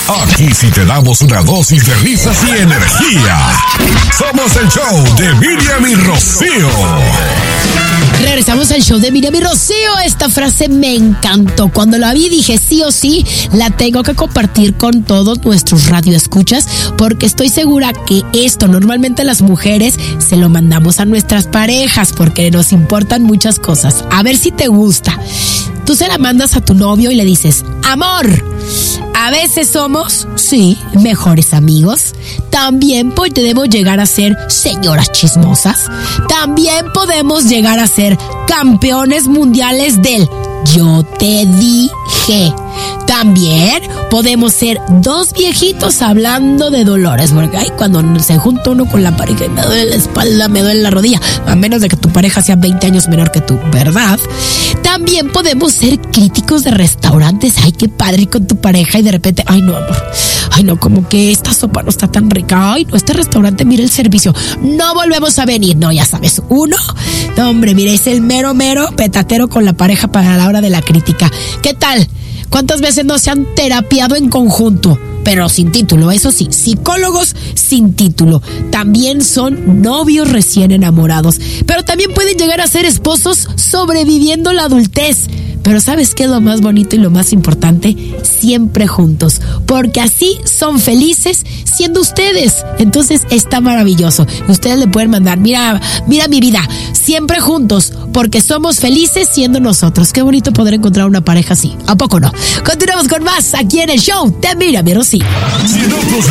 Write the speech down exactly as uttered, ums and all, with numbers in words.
Aquí sí te damos una dosis de risas y energía. Somos el show de Miriam y Rocío. Regresamos al show de Miriam y Rocío. Esta frase me encantó. Cuando la vi dije sí o sí la tengo que compartir con todos nuestros radioescuchas, porque estoy segura que esto normalmente las mujeres se lo mandamos a nuestras parejas porque nos importan muchas cosas. A ver si te gusta. Tú se la mandas a tu novio y le dices: amor, a veces somos, sí, mejores amigos. También podemos llegar a ser señoras chismosas. También podemos llegar a ser campeones mundiales del yo te dije. También podemos ser dos viejitos hablando de dolores, porque ay, cuando se junta uno con la pareja y me duele la espalda, me duele la rodilla, a menos de que tu pareja sea veinte años menor que tú, ¿verdad? También podemos ser críticos de restaurantes. Ay, qué padre con tu pareja y de repente, ay no, amor, ay no, como que esta sopa no está tan rica, ay no, este restaurante, mira el servicio, no volvemos a venir. No, ya sabes, uno, no, hombre, mira, es el mero mero petatero con la pareja para la hora de la crítica. ¿Qué tal? ¿Cuántas veces no se han terapiado en conjunto? Pero sin título, eso sí, psicólogos sin título. También son novios recién enamorados, pero también pueden llegar a ser esposos sobreviviendo la adultez. Pero ¿sabes qué es lo más bonito y lo más importante? Siempre juntos, porque así son felices siendo ustedes. Entonces está maravilloso. Ustedes le pueden mandar, mira, mira mi vida, siempre juntos, porque somos felices siendo nosotros. Qué bonito poder encontrar una pareja así. ¿A poco no? Continuamos con más aquí en el show de Miriam y Rocío. Si en otros